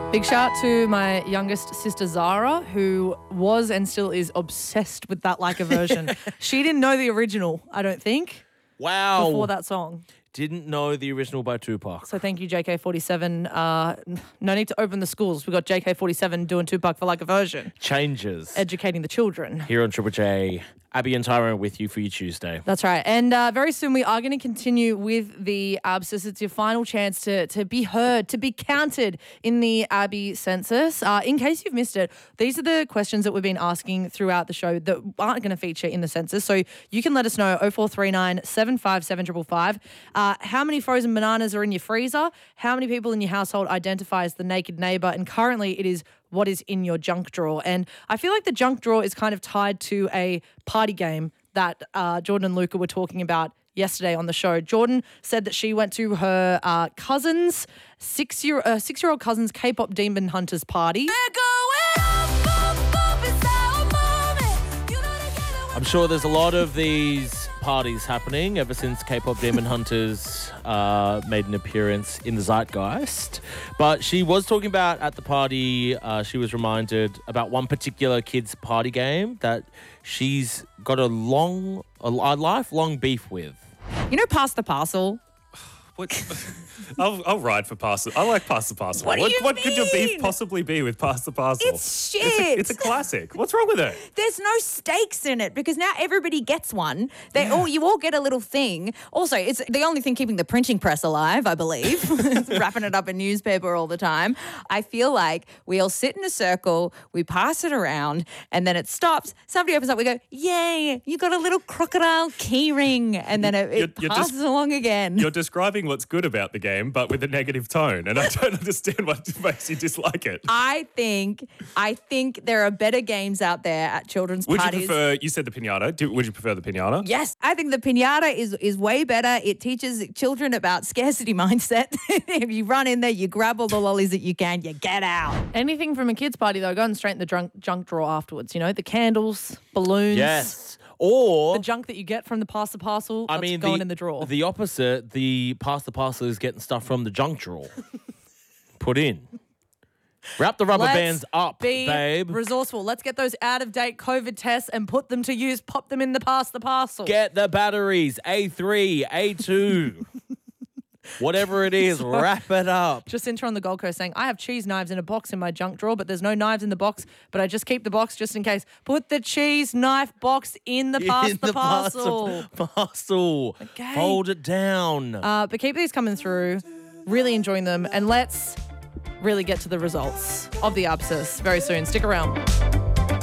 Big shout to my youngest sister Zara, who was and still is obsessed with that Like a Version. She didn't know the original, I don't think, Wow. before that song. Didn't know the original by Tupac. So thank you, JK47. No need to open the schools. We've got JK47 doing Tupac for Like a Version. Changes. Educating the children. Here on Triple J, Abby and Tyrone with you for your Tuesday. That's right. And very soon we are going to continue with the ABSIS. It's your final chance to be heard, to be counted in the Abby census. In case you've missed it, these are the questions that we've been asking throughout the show that aren't going to feature in the census. So you can let us know 0439 757 555. How many frozen bananas are in your freezer? How many people in your household identify as the naked neighbour? And currently it is what is in your junk drawer. And I feel like the junk drawer is kind of tied to a party game that Jordan and Luca were talking about yesterday on the show. Jordan said that she went to her cousin's six-year-old cousin's K-pop Demon Hunters party. I'm sure there's a lot of these parties happening ever since K-pop Demon Hunters made an appearance in the zeitgeist. But she was talking about at the party, she was reminded about one particular kid's party game that she's got a lifelong beef with. You know, Pass the Parcel? What? I'll ride for Pass the. I like Pass the Parcel. What could your beef mean? possibly be with Pass the Parcel? It's shit. It's a classic. What's wrong with it? There's no stakes in it because now everybody gets one. You all get a little thing. Also, it's the only thing keeping the printing press alive, I believe. Wrapping it up in newspaper all the time. I feel like we all sit in a circle, we pass it around, and then it stops. Somebody opens up, we go, yay, you got a little crocodile key ring. And then it passes along again. You're describing what's good about the game, but with a negative tone, and I don't understand what makes you dislike it. I think there are better games out there at children's parties. You said the piñata. Would you prefer the piñata? Yes, I think the piñata is way better. It teaches children about scarcity mindset. If you run in there, you grab all the lollies that you can, you get out. Anything from a kid's party, though, going straight in the junk drawer afterwards. You know, the candles, balloons. Yes. Or the junk that you get from the Pass the Parcel, going in the drawer. The opposite, the Pass the Parcel is getting stuff from the junk drawer. Put in. Wrap the rubber bands up, babe. Resourceful. Let's get those out-of-date COVID tests and put them to use. Pop them in the Pass the Parcel. Get the batteries, A3, A2. Whatever it is, wrap it up. Jacinta on the Gold Coast saying, I have cheese knives in a box in my junk drawer, but there's no knives in the box, but I just keep the box just in case. Put the cheese knife box in the Pass the Parcel. Parcel. Okay. Fold it down. But keep these coming through. Really enjoying them. And let's really get to the results of the ABSIS very soon. Stick around.